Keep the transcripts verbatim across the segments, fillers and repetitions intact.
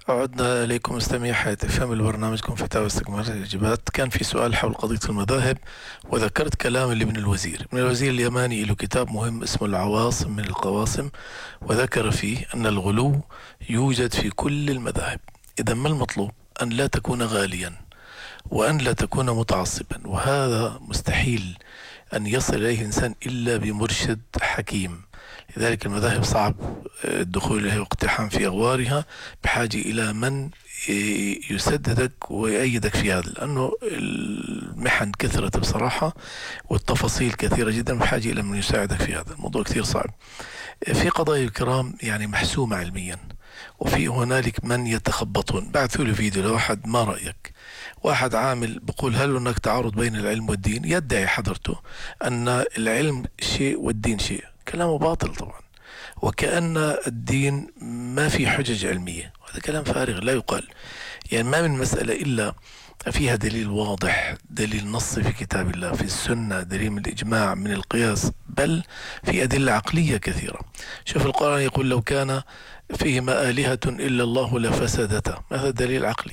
عدنا إليكم مستمعي حياة اف ام لبرنامجكم فتاوى استكمال الإجابات. كان في سؤال حول قضية المذاهب، وذكرت كلام لابن الوزير. ابن الوزير اليماني له كتاب مهم اسمه العواصم من القواسم، وذكر فيه أن الغلو يوجد في كل المذاهب. إذا ما المطلوب؟ أن لا تكون غاليا، وأن لا تكون متعصبا، وهذا مستحيل أن يصل إليه إنسان إلا بمرشد حكيم. لذلك المذاهب صعب الدخول إليها واقتحام في أغوارها، بحاجة إلى من يسددك ويأيدك في هذا، لأنه المحن كثرت بصراحة والتفاصيل كثيرة جدا، بحاجة إلى من يساعدك في هذا الموضوع. كثير صعب. في قضايا الكرام يعني محسومة علميا، وفي هنالك من يتخبطون. بعثوا له فيديو لواحد، ما رأيك؟ واحد عامل بقول هل هناك تعارض بين العلم والدين؟ يدعي حضرته أن العلم شيء والدين شيء. كلامه باطل طبعا، وكأن الدين ما في حجج علمية، وهذا كلام فارغ لا يقال. يعني ما من مسألة إلا فيها دليل واضح، دليل نصي في كتاب الله، في السنة، دليل من الإجماع، من القياس، بل في أدلة عقلية كثيرة. شوف القرآن يقول لو كان فيهما آلهة إلا الله لفسدتا، هذا دليل عقلي.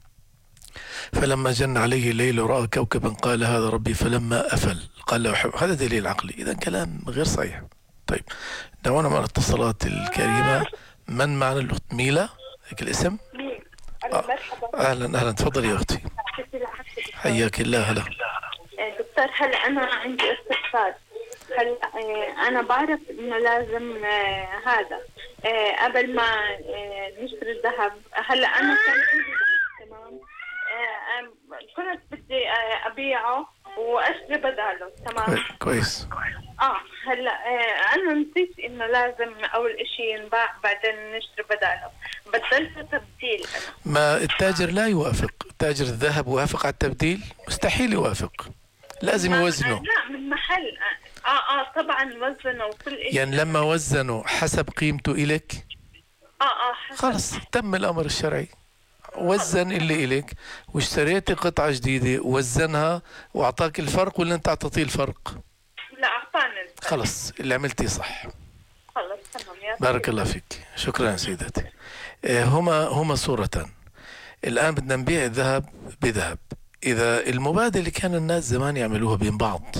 فلما جن عليه الليل رأى كوكبا قال هذا ربي فلما أفل قال له حب. هذا دليل عقلي. إذا كلام غير صحيح. طيب دعونا مع الاتصالات الكريمة. من معنا؟ الأخت ميلا، هيك الاسم؟ آه. أهلا أهلا، تفضلي يا أختي. حياك الله. هلا دكتور، هلا أنا عندي استفسار. هلا أنا بعرف إنه لازم هذا قبل ما نشتري الذهب. هلا أنا كان عندي تمام، كنت بدي أبيعه وأشتري بداله. تمام كويس. اه هلا آه انا نسيت انه لازم اول اشي ينباع بعدين نشتري بداله، بدلته تبديل. أنا. ما التاجر لا يوافق، تاجر الذهب وافق على التبديل؟ مستحيل يوافق، لازم يوزنه. لا من محل اه اه طبعا وزنه وكل شيء. يعني لما وزنه حسب قيمته إلك. اه اه حسب. خلص تم الامر الشرعي. وزن اللي إلك، واشتريت قطعة جديدة وزنها واعطاك الفرق، ولا انت اعطيتيه الفرق؟ لا اعطاني الفرق. خلص اللي عملتيه صح. خلص تمام. يا بارك الله فيك، شكرا سيدتي. هما هما صورتان. الآن بدنا نبيع الذهب بذهب. إذا المبادلة اللي كان الناس زمان يعملوها بين بعض،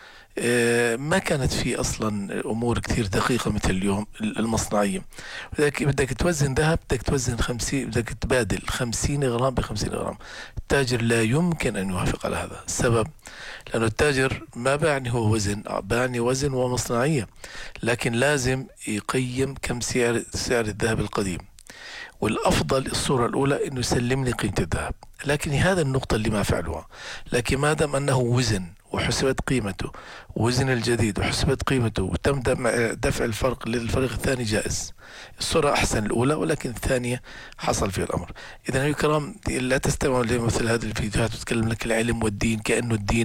ما كانت في أصلا أمور كثير دقيقة مثل اليوم المصنعية. لذلك بدك توزن ذهب، بدك توزن خمسين، بدك تبادل خمسين غرام بخمسين غرام. التاجر لا يمكن أن يوافق على هذا. السبب لأنه التاجر ما باعني هو وزن، باعني وزن ومصنعية، لكن لازم يقيم كم سعر سعر الذهب القديم. والأفضل الصورة الأولى إنه يسلم لي قيمة الذهب، لكن هذا النقطة اللي ما فعلوها. لكن ما دام أنه وزن وحسبت قيمته، وزن الجديد وحسبت قيمته، وتم دفع الفرق للفريق الثاني، جائز. الصورة أحسن الأولى، ولكن الثانية حصل فيها الأمر. إذا يا كرام لا تستمعوا لمثل هذه الفيديوهات وتكلم لك العلم والدين كأنه الدين.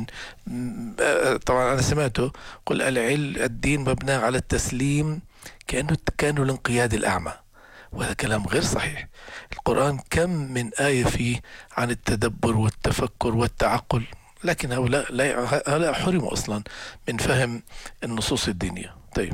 طبعا أنا سمعته قل العلم الدين مبنى على التسليم، كأنه كأنه الانقياد الأعمى، وهذا كلام غير صحيح. القرآن كم من آية فيه عن التدبر والتفكر والتعقل، لكن هؤلاء لا هؤلاء حرموا أصلا من فهم النصوص الدينية. طيب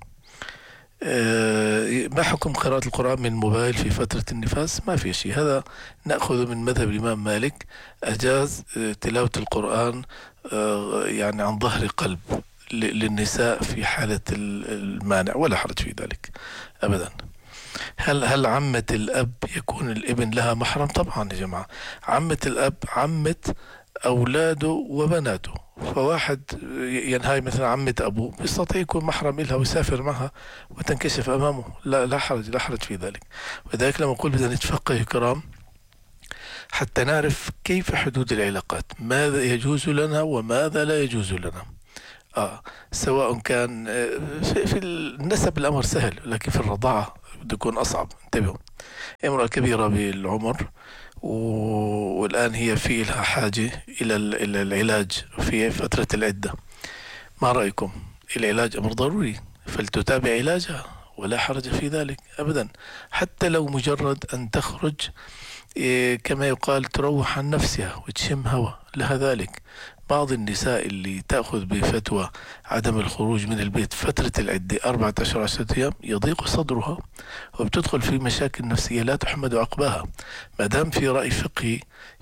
أه ما حكم قراءة القرآن من الموبايل في فترة النفاس؟ ما في شيء، هذا نأخذ من مذهب الإمام مالك، أجاز تلاوة القرآن أه يعني عن ظهر قلب للنساء في حالة المانع، ولا حرج في ذلك أبدا. هل هل عمة الأب يكون الابن لها محرم؟ طبعا يا جماعة، عمة الأب عمة أولاده وبناته. فواحد ينهاي مثلا عمة أبوه يستطيع يكون محرم لها ويسافر معها وتنكشف أمامه، لا لا حرج لا حرج في ذلك. ولذلك لما أقول بدنا نتفقه كرام حتى نعرف كيف حدود العلاقات، ماذا يجوز لنا وماذا لا يجوز لنا. آه سواء كان في, في النسب الأمر سهل، لكن في الرضاعة بده يكون أصعب. انتبهوا، امرأة كبيرة بالعمر والآن هي في لها حاجة إلى إلى العلاج في فترة العدة، ما رأيكم؟ العلاج أمر ضروري، فلتتابع علاجها ولا حرج في ذلك أبدا، حتى لو مجرد أن تخرج كما يقال تروح عن نفسها وتشم هوا، لها ذلك بعض النساء اللي تأخذ بفتوى عدم الخروج من البيت فترة العدة أربعة أشهر عشرة أيام يضيق صدرها وبتدخل في مشاكل نفسية لا تحمد عقباها. ما دام في رأي فقهي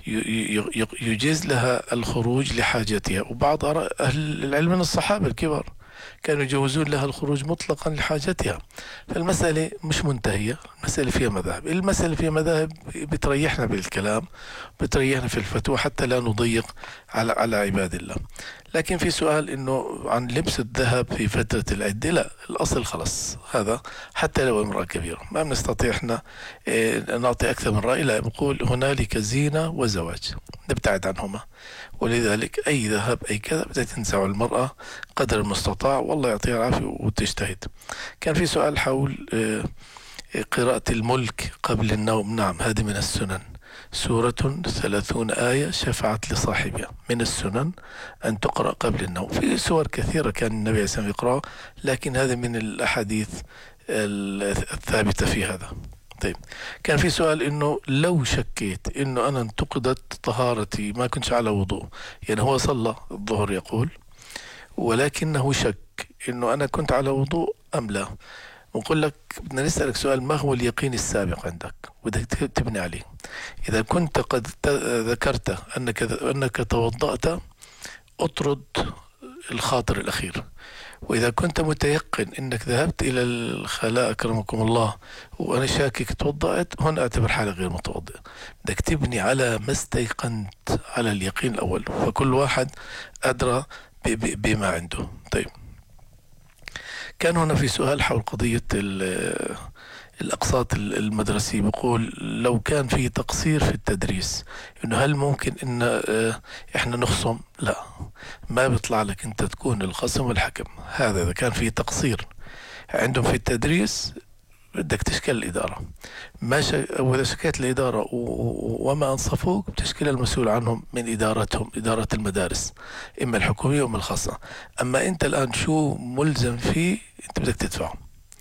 يجيز لها الخروج لحاجتها. وبعض أهل العلم من الصحابة الكبار كانوا يجوزون لها الخروج مطلقا لحاجتها. فالمسألة مش منتهية، المسألة فيها مذاهب، المسألة فيها مذاهب بتريحنا بالكلام، بتريحنا في الفتوى حتى لا نضيق على على عباد الله. لكن في سؤال انه عن لبس الذهب في فترة العدة، لا، الاصل خلص هذا حتى لو امرأة كبيرة ما بنستطيع احنا اه نعطي اكثر من رأي. لا، بقول هنالك زينة وزواج نبتعد عنهما، ولذلك اي ذهب اي كذا بدها تنزع المرأة قدر المستطاع والله يعطيها العافية وتجتهد. كان في سؤال حول اه قراءة الملك قبل النوم. نعم، هذه من السنن، سورة ثلاثون آية شفعت لصاحبها، من السنن أن تقرأ قبل النوم. في سور كثيرة كان النبي عليه الصلاة والسلام يقرأ، لكن هذا من الأحاديث الثابتة في هذا. طيب، كان في سؤال إنه لو شكيت إنه أنا انتقدت طهارتي ما كنتش على وضوء، يعني هو صلى الظهر يقول ولكنه شك إنه أنا كنت على وضوء أم لا. ونقول لك بدنا نسألك سؤال: ما هو اليقين السابق عندك بدك تبني عليه؟ إذا كنت قد ذكرت أنك أنك توضأت اطرد الخاطر الأخير، وإذا كنت متيقن أنك ذهبت إلى الخلاء أكرمكم الله وأنا شاكك توضأت، هنا أعتبر حالك غير متوضئ. بدك تبني على ما استيقنت، على اليقين الأول، فكل واحد أدرى بما عنده. طيب، كان هنا في سؤال حول قضية الأقساط المدرسية. بقول لو كان في تقصير في التدريس إنه هل ممكن إن إحنا نخصم؟ لا، ما بيطلع لك أنت تكون الخصم والحكم. هذا إذا كان في تقصير عندهم في التدريس بدك تشكل الإدارة. ما ش... وإذا شكيت الإدارة و... وما أنصفوك بتشكل المسؤول عنهم من إدارتهم، إدارة المدارس إما الحكومية وإما الخاصة. أما أنت الآن شو ملزم فيه أنت بدك تدفعه.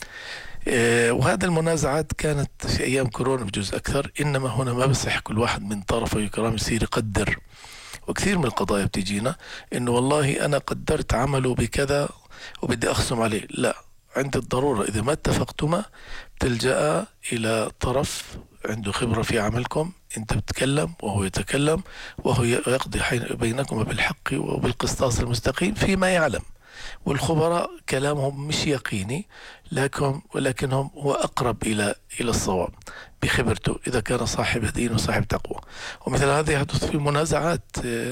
إيه، وهذا المنازعات كانت في أيام كورونا بجزء أكثر. إنما هنا ما بصح كل واحد من طرفه يكرام يصير يقدر. وكثير من القضايا بتجينا إنه والله أنا قدرت عمله بكذا وبدي أخصم عليه. لا، عند الضرورة إذا ما اتفقتما بتلجأ إلى طرف عنده خبرة في عملكم، أنت بتتكلم وهو يتكلم وهو يقضي بينكم بالحق وبالقسطاس المستقيم فيما يعلم. والخبراء كلامهم مش يقيني، لكن ولكنهم هو أقرب إلى إلى الصواب بخبرته إذا كان صاحب دين وصاحب تقوى. ومثل هذا يحدث في منازعات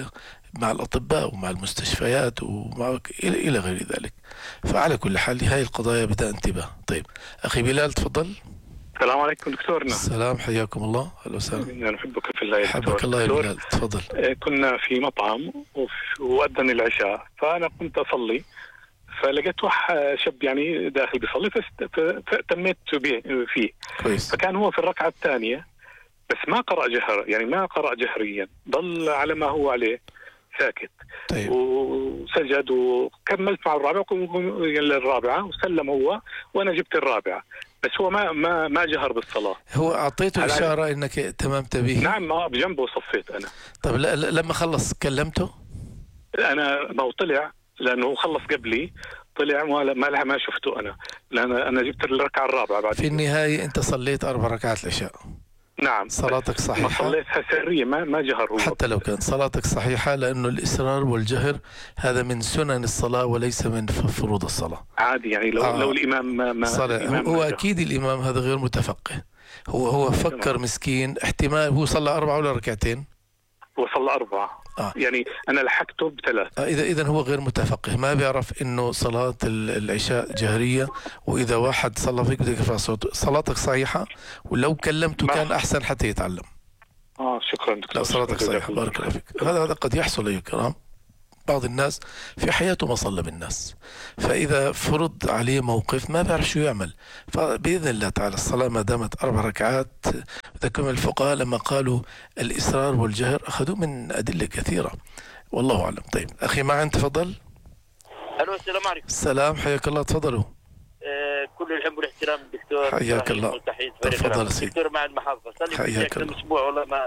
مع الأطباء ومع المستشفيات ومع إلى إلى غير ذلك. فعلى كل حال هاي القضايا بدها انتباه. طيب، أخي بلال تفضل. السلام عليكم دكتورنا. السلام، حياكم الله. أهلا وسهلا. نحبك في الله يا دكتور. حبك الله يا بلال، تفضل. كنا في مطعم وأذن العشاء، فأنا كنت أصلي فلقيت واحد شاب يعني داخل بيصلي فتميت فيه. كويس. فكان هو في الركعة الثانية بس ما قرأ جهر، يعني ما قرأ جهريا، ضل على ما هو عليه ساكت. طيب. وسجد وكملت مع الرابعة الرابعة وسلم هو وأنا جبت الرابعة، بس هو ما ما ما جهر بالصلاة. هو أعطيته إشارة إنك تممت به؟ نعم، ما بجنبه صفيت أنا. طيب، لما خلص كلمته؟ أنا ما طلع لأنه خلص قبلي، طلع ما لها ما شفته أنا، لأن أنا جبت الركعة الرابعة بعد. في النهاية أنت صليت أربع ركعات العشاء. نعم، صلاتك صحيحة. ما صليتها سرية، ما ما جهر. حتى لو كان صلاتك صحيحة، لأنه الإصرار والجهر هذا من سنن الصلاة وليس من فروض الصلاة. عادي يعني لو آه. لو الإمام ما, ما الإمام هو ما أكيد الإمام هذا غير متفقه. هو هو فكر مسكين، احتمال هو صلى أربعة ولا ركعتين؟ هو صلى أربعة. آه. يعني أنا لحقته بثلاث. آه إذا إذا هو غير متفقه، ما بيعرف إنه صلاة العشاء جهرية، وإذا واحد صلى فيك بدك ترفع صوته. صلاتك صحيحة، ولو كلمته ما. كان أحسن حتى يتعلم. آه شكرا دكتور. لا، صلاتك صحيحة، بارك الله فيك. هذا هذا قد يحصل أيها الكرام. بعض الناس في حياته ما صلى بالناس، فإذا فرض عليه موقف ما بيعرف شو يعمل. فبإذن الله تعالى الصلاة ما دامت أربع ركعات، ذكر الفقهاء لما قالوا الإصرار والجهر أخذوا من أدلة كثيرة، والله أعلم. طيب، أخي معن تفضل. ألو، السلام عليكم. السلام، حياك الله، تفضلوا. آه، كل الحب والاحترام دكتور. حياك الله، تفضل سيدي. دكتور مع المحافظة. حياك الله. أسبوع والله ما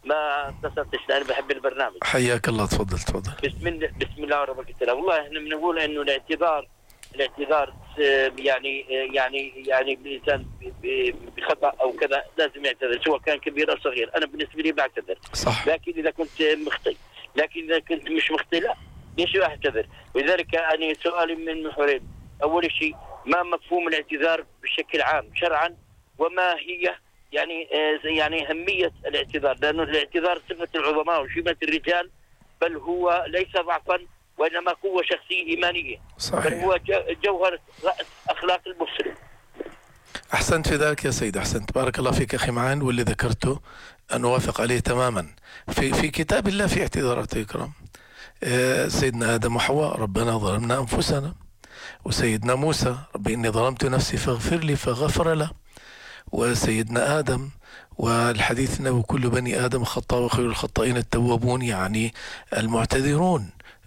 ما اتصلتش لأن بحب البرنامج. حياك الله، تفضل تفضل. بسم الله بسم الله الرحمن الرحيم. والله احنا بنقول انه الاعتذار الاعتذار يعني يعني يعني الانسان بخطا او كذا لازم يعتذر سواء كان كبير او صغير. انا بالنسبه لي بعتذر صح. لكن اذا كنت مخطئ، لكن اذا كنت مش مخطئ لا ليش اعتذر؟ ولذلك يعني سؤالي من محورين. اول شيء ما مفهوم الاعتذار بشكل عام شرعا، وما هي يعني يعني اهميه الاعتذار؟ لانه الاعتذار صفه العظماء وشيمه الرجال، بل هو ليس ضعفا وإنما قوة شخصية إيمانية. صحيح. بل هو جوهر رأس أخلاق المسلم. أحسنت في ذلك يا سيد، أحسنت، بارك الله فيك أخي معان. واللي ذكرته أنا أوافق عليه تماما. في في كتاب الله في اعتذارات الكرام. سيدنا آدم وحواء ربنا ظلمنا أنفسنا، وسيدنا موسى ربي إني ظلمت نفسي فاغفر لي فغفر له، وسيدنا آدم والحديث أنه كل بني آدم خطأ وخير الخطائين التوابون، يعني المعتذرون.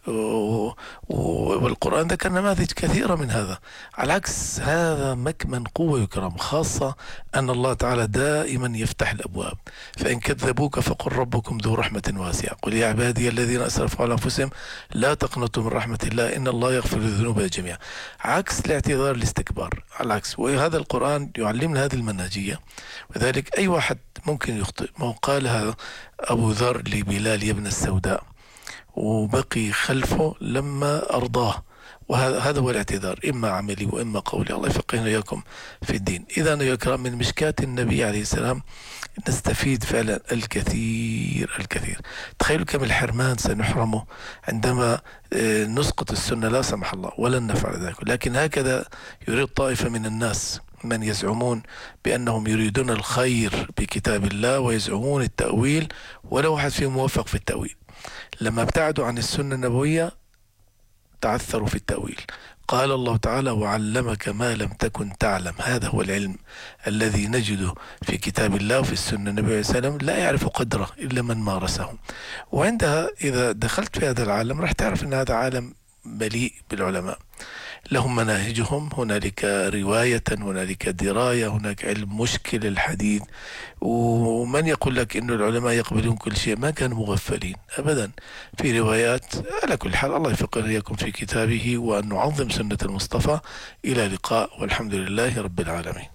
والقرآن ذكر نماذج كثيرة من هذا. على العكس هذا مكمن قوة يكرم، خاصة أن الله تعالى دائما يفتح الأبواب. فإن كذبوك فقل ربكم ذو رحمة واسعة قل يا عبادي الذين أسرفوا على أنفسهم لا تقنطوا من رحمة الله إن الله يغفر الذنوب جميعا. عكس الاعتذار الاستكبار، على العكس. وهذا القرآن يعلمنا هذه المنهجية، وذلك أي واحد ممكن يخطئ. ما قالها أبو ذر لبلال يا ابن السوداء وبقي خلفه لما أرضاه، وهذا هذا هو الاعتذار، إما عملي وإما قولي. الله يفقهنا إياكم في الدين. إذا يا كرام من مشكاة النبي عليه السلام نستفيد فعلا الكثير الكثير. تخيلوا كم الحرمان سنحرمه عندما نسقط السنة، لا سمح الله، ولن نفعل ذلك. لكن هكذا يريد طائفة من الناس من يزعمون بأنهم يريدون الخير بكتاب الله ويزعمون التأويل، ولا واحد فيهم موفق في التأويل. لما ابتعدوا عن السنة النبوية تعثروا في التأويل. قال الله تعالى وعلمك ما لم تكن تعلم. هذا هو العلم الذي نجده في كتاب الله وفي السنة. النبي عليه السلام لا يعرف قدره إلا من مارسه. وعندها إذا دخلت في هذا العالم راح تعرف أن هذا عالم مليء بالعلماء، لهم مناهجهم، هنالك رواية، هنالك دراية، هناك علم مشكل الحديث. ومن يقول لك إنه العلماء يقبلون كل شيء ما كانوا مغفلين أبدا. في روايات. على كل حال الله يفقهنا إياكم في كتابه، وأن نعظم سنة المصطفى. إلى لقاء والحمد لله رب العالمين.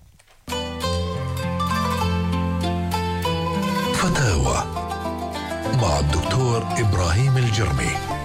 فتاوى مع الدكتور إبراهيم الجرمي.